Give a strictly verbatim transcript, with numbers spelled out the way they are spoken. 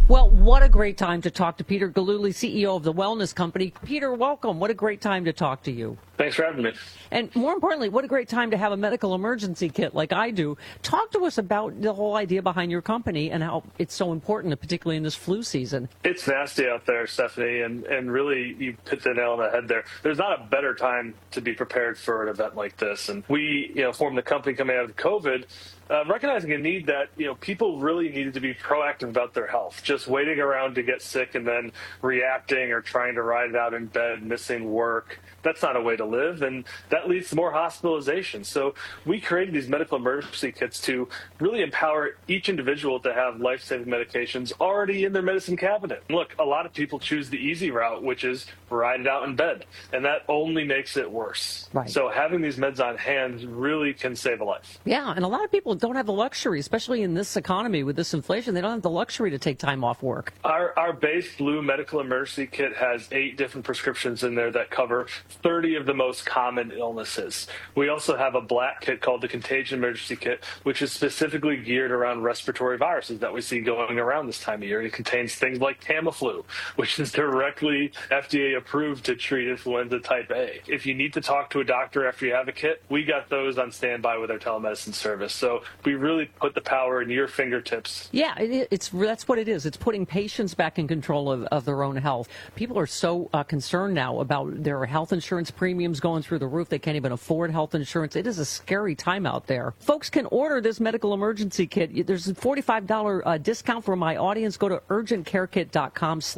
Well, what a great time to talk to Peter Gillooly, C E O of the Wellness Company. Peter, welcome. What a great time to talk to you. Thanks for having me. And more importantly, what a great time to have a medical emergency kit like I do. Talk to us about the whole idea behind your company and how it's so important, particularly in this flu season. It's nasty out there, Stephanie, and, and really you hit the nail on the head there. There's not a better time to be prepared for an event like this. And we, you know, formed the company coming out of COVID, uh, recognizing a need that, you know, people really needed to be proactive about their health. Just waiting around to get sick and then reacting or trying to ride it out in bed, missing work. That's not a way to live, and that leads to more hospitalization. So we created these medical emergency kits to really empower each individual to have life-saving medications already in their medicine cabinet. Look, a lot of people choose the easy route, which is ride it out in bed, and that only makes it worse. Right. So having these meds on hand really can save a life. Yeah, and a lot of people don't have the luxury, especially in this economy with this inflation. They don't have the luxury to take time off work. Our, our base flu medical emergency kit has eight different prescriptions in there that cover thirty of the most common illnesses. We also have a black kit called the Contagion Emergency Kit, which is specifically geared around respiratory viruses that we see going around this time of year. It contains things like Tamiflu, which is directly F D A approved to treat influenza type A. If you need to talk to a doctor after you have a kit, we got those on standby with our telemedicine service. So we really put the power in your fingertips. Yeah, it, it's that's what it is. It's putting patients back in control of, of their own health. People are so uh, concerned now about their health insurance premiums going through the roof. They can't even afford health insurance. It is a scary time out there. Folks can order this medical emergency kit. There's a forty-five dollars uh, discount for my audience. Go to urgent care kit dot com.